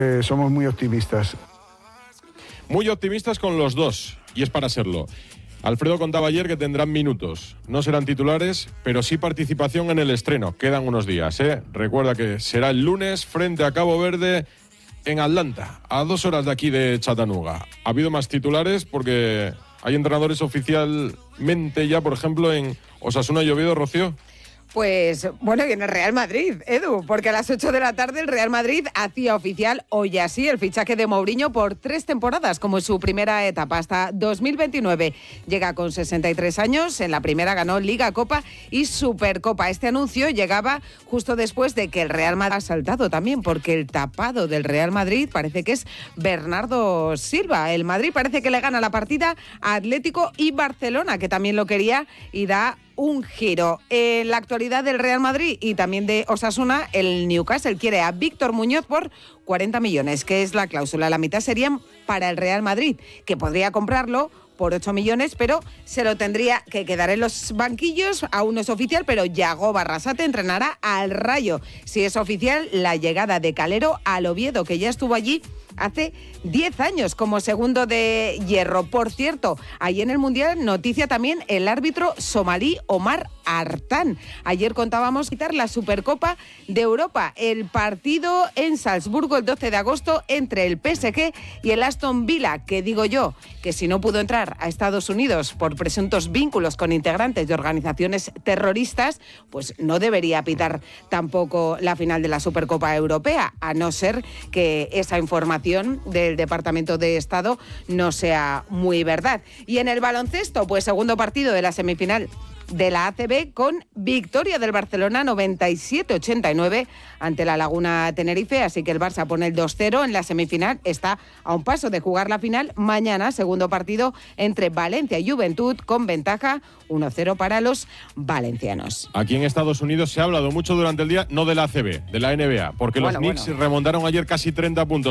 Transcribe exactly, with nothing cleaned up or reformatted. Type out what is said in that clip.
Eh, somos muy optimistas. Muy optimistas con los dos, y es para serlo. Alfredo contaba ayer que tendrán minutos. No serán titulares, pero sí participación en el estreno. Quedan unos días, ¿eh? Recuerda que será el lunes frente a Cabo Verde en Atlanta, a dos horas de aquí de Chattanooga. Ha habido más titulares porque hay entrenadores oficialmente ya, por ejemplo, en Osasuna y Oviedo, Rocío. Pues bueno, y en el Real Madrid, Edu, porque a las ocho de la tarde el Real Madrid hacía oficial hoy así el fichaje de Mourinho por tres temporadas, como en su primera etapa, hasta dos mil veintinueve. Llega con sesenta y tres años, en la primera ganó Liga, Copa y Supercopa. Este anuncio llegaba justo después de que el Real Madrid ha saltado también, porque el tapado del Real Madrid parece que es Bernardo Silva. El Madrid parece que le gana la partida a Atlético y Barcelona, que también lo quería y da un giro. En la actualidad del Real Madrid y también de Osasuna, el Newcastle quiere a Víctor Muñoz por cuarenta millones, que es la cláusula. La mitad serían para el Real Madrid, que podría comprarlo por ocho millones, pero se lo tendría que quedar en los banquillos. Aún no es oficial, pero Yago Barrasate entrenará al Rayo. Si es oficial, la llegada de Calero al Oviedo, que ya estuvo allí hace diez años como segundo de hierro. Por cierto, ahí en el Mundial, noticia también el árbitro somalí Omar Artán. Ayer contábamos quitar la Supercopa de Europa. El partido en Salzburgo el doce de agosto entre el P S G y el Aston Villa, que digo yo, que si no pudo entrar a Estados Unidos por presuntos vínculos con integrantes de organizaciones terroristas, pues no debería pitar tampoco la final de la Supercopa Europea, a no ser que esa información del Departamento de Estado no sea muy verdad. Y en el baloncesto, pues segundo partido de la semifinal de la A C B con victoria del Barcelona noventa y siete ochenta y nueve ante la Laguna Tenerife, así que el Barça pone el dos cero en la semifinal, está a un paso de jugar la final. Mañana, segundo partido entre Valencia y Juventud con ventaja uno cero para los valencianos. Aquí en Estados Unidos se ha hablado mucho durante el día, no de la A C B, de la N B A, porque bueno, los Knicks bueno. remontaron ayer casi treinta puntos